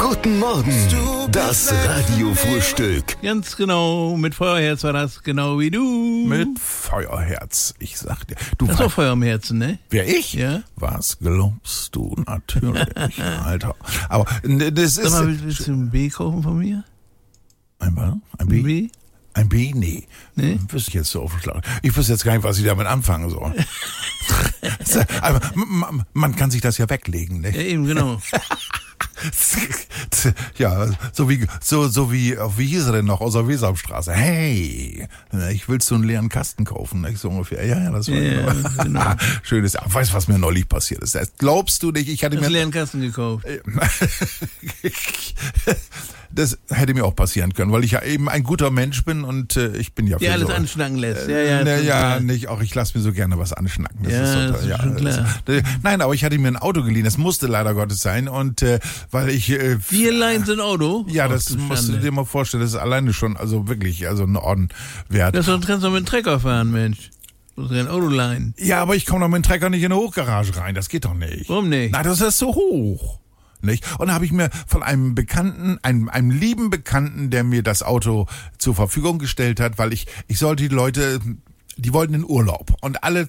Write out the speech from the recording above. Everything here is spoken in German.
Guten Morgen, das Radiofrühstück. Ganz genau, mit Feuerherz war das, genau wie du. Mit Feuerherz, ich sag dir. Du Das ist auch Feuer im Herzen, ne? Wer ich? Ja. Was glaubst du? Natürlich, Alter. Aber das ist... Sag mal, willst du ein B kaufen von mir? Ein was? Ein B? Ein B? Ein B? Nee. Nee? Wüsste ich jetzt so aufgeschlagen. Ich wüsste jetzt gar nicht, was ich damit anfangen soll. Aber man kann sich das ja weglegen, ne? Ja, eben, genau. Ja, so wie hieß er denn noch aus der Wesamstraße? Hey, ich will so einen leeren Kasten kaufen, nicht so ungefähr. Ja, das war genau. Schönes. Weißt du, was mir neulich passiert ist? Glaubst du nicht, ich hatte Du mir hast einen leeren Kasten gekauft. Das hätte mir auch passieren können, weil ich ja eben ein guter Mensch bin und ich bin ja für Ja, alles so, anschnacken lässt. nicht auch. Ich lasse mir so gerne was anschnacken. Das Ja, ist so das ist schon klar. Nein, aber ich hatte mir ein Auto geliehen. Das musste leider Gottes sein und weil ich Wir leihen so ein Auto? ja, Ach, das du musst du Schande. dir mal vorstellen. Das ist alleine schon, also wirklich, also ein Orden wert. Das kannst du doch mit dem Trecker fahren, Mensch. Du musst dir ein Auto leihen. Ja, aber ich komme doch mit dem Trecker nicht in eine Hochgarage rein. Das geht doch nicht. Warum nicht? Na, das ist so hoch. Nicht? Und da habe ich mir von einem Bekannten, einem lieben Bekannten, der mir das Auto zur Verfügung gestellt hat, weil ich sollte die Leute, die wollten in Urlaub. Und alle